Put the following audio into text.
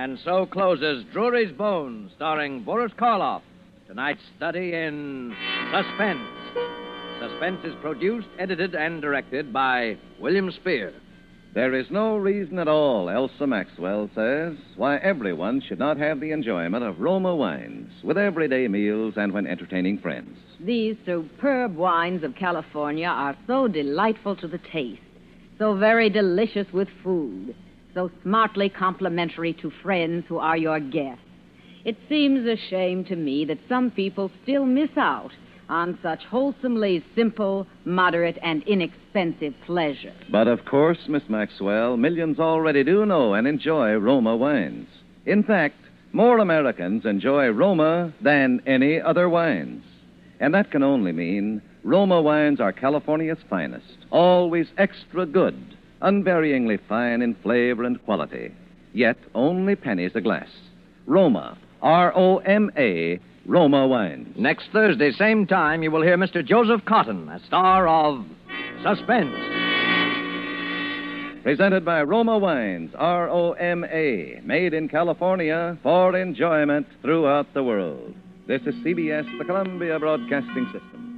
And so closes Drury's Bones, starring Boris Karloff. Tonight's study in suspense. Suspense is produced, edited, and directed by William Spear. There is no reason at all, Elsa Maxwell says, why everyone should not have the enjoyment of Roma wines with everyday meals and when entertaining friends. These superb wines of California are so delightful to the taste, so very delicious with food, so smartly complimentary to friends who are your guests. It seems a shame to me that some people still miss out on such wholesomely simple, moderate, and inexpensive pleasure. But of course, Miss Maxwell, millions already do know and enjoy Roma wines. In fact, more Americans enjoy Roma than any other wines. And that can only mean Roma wines are California's finest, always extra good, unvaryingly fine in flavor and quality, yet only pennies a glass. Roma, R-O-M-A, Roma wines. Next Thursday, same time, you will hear Mr. Joseph Cotton, a star of Suspense. Presented by Roma Wines, R-O-M-A, made in California for enjoyment throughout the world. This is CBS, the Columbia Broadcasting System.